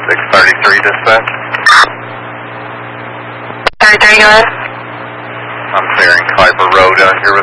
633 dispatch. 33, go ahead. I'm clearing Kuiper Road out here with